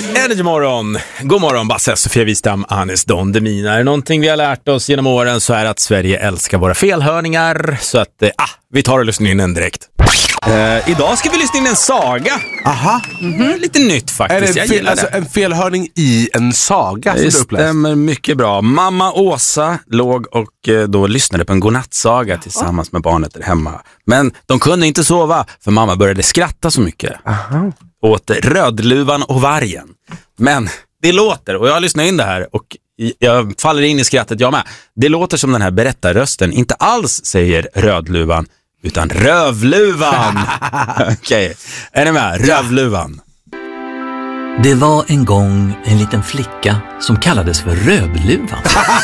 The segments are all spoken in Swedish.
Energy morgon. God morgon, Basse, Sofia Wistam, Anis Don Demina. Är det någonting vi har lärt oss genom åren så är att Sverige älskar våra felhörningar. Så att, vi tar och lyssnar in en direkt. Idag ska vi lyssna in en saga. Aha. Lite nytt faktiskt. Är det en felhörning i en saga som det du uppläst? stämmer mycket bra. Mamma Åsa låg och då lyssnade på en godnattsaga tillsammans med barnet där hemma. Men de kunde inte sova för mamma började skratta så mycket. Aha. Åt Rödluvan och vargen. Men det låter, och jag lyssnar in det här och jag faller in i skrattet jag med. Det låter som den här berättarrösten inte alls säger Rödluvan utan Rövluvan. Okej, är ni med? Rövluvan. Det var en gång en liten flicka som kallades för Rödluvan.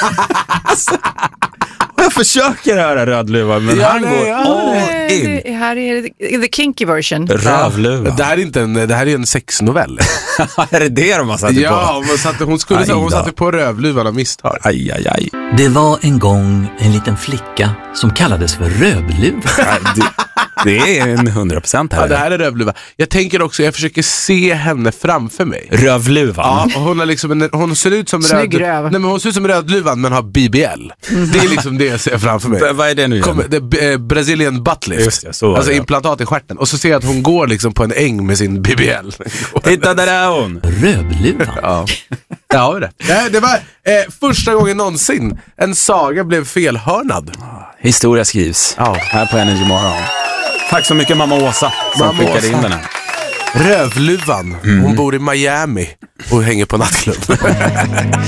Jag försöker höra Rödluvan, men han går all in. Det här är the kinky version. Rövluvan. Det här är en sexnovell. Är det de har satt på? Ja, hon satte på Rövluvan av misstag. Aj, aj, aj. Det var en gång en liten flicka som kallades för Rödluvan. Det är en 100% här. Ja, det här är Rövluvan. Jag tänker också, jag försöker se henne framför mig. Rövluvan. Ja, och hon har liksom hon ser ut som Snygg röv. Nej, men hon ser ut som Rödluvan men har BBL. Det är liksom det jag ser framför mig. Vad är det nu igen? Det är Brazilian butt lift. Just det, så alltså det. Implantat i stjärten. Och så ser jag att hon går liksom på en äng med sin BBL. Titta, där är hon. Rödluvan. Ja. Ja, det var första gången någonsin en saga blev felhörnad. Historia skrivs här på Energy morgon. Tack så mycket mamma Åsa som skickade in den här. Rövluvan. Hon bor i Miami och hänger på nattklubb.